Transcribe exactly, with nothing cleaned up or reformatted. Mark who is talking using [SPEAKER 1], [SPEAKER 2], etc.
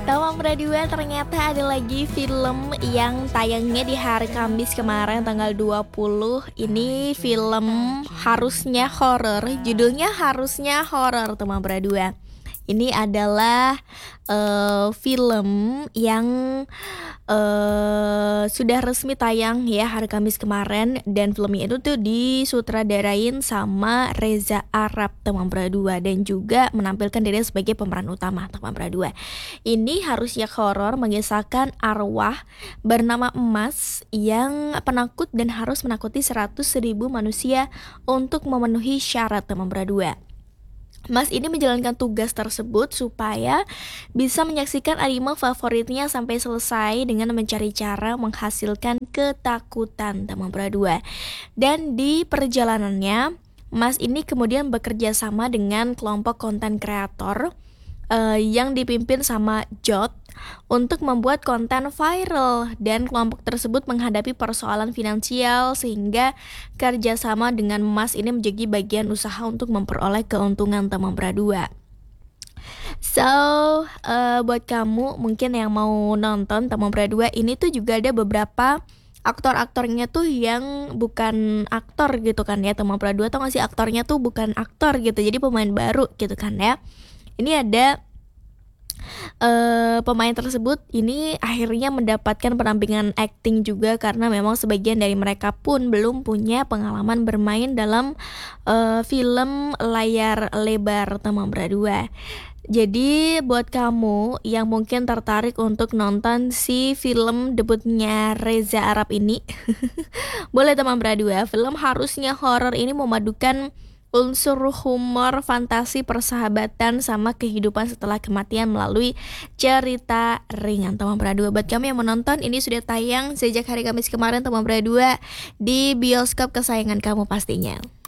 [SPEAKER 1] Tawang Berdua, ternyata ada lagi film yang tayangnya di hari Kamis kemarin tanggal dua puluh. Ini film harusnya horor, judulnya harusnya horor teman Berdua. Ini adalah uh, film yang uh, sudah resmi tayang ya hari Kamis kemarin, dan filmnya itu tuh disutradarain sama Reza Arab teman Berdua, dan juga menampilkan diri sebagai pemeran utama teman Berdua. Ini harusnya horor, mengisahkan arwah bernama Emas yang penakut dan harus menakuti seratus ribu manusia untuk memenuhi syarat teman Berdua. Mas ini menjalankan tugas tersebut supaya bisa menyaksikan anime favoritnya sampai selesai dengan mencari cara menghasilkan ketakutan teman Berdua. Dan di perjalanannya, Mas ini kemudian bekerja sama dengan kelompok konten kreator uh, yang dipimpin sama Jot untuk membuat konten viral, dan kelompok tersebut menghadapi persoalan finansial sehingga kerjasama dengan Mas ini menjadi bagian usaha untuk memperoleh keuntungan teman Berdua. So, uh, buat kamu mungkin yang mau nonton teman Berdua, ini tuh juga ada beberapa aktor-aktornya tuh yang bukan aktor gitu kan ya teman Berdua, atau nggak sih aktornya tuh bukan aktor gitu, jadi pemain baru gitu kan ya. Ini ada Uh, pemain tersebut ini akhirnya mendapatkan pendampingan acting juga, karena memang sebagian dari mereka pun belum punya pengalaman bermain dalam uh, film layar lebar teman Berdua. Jadi buat kamu yang mungkin tertarik untuk nonton si film debutnya Reza Arab ini boleh teman Berdua. Film harusnya horor ini memadukan unsur humor, fantasi, persahabatan, sama kehidupan setelah kematian melalui cerita ringan teman Berdua. Buat kamu yang menonton, ini sudah tayang sejak hari Kamis kemarin teman Berdua di bioskop kesayangan kamu pastinya.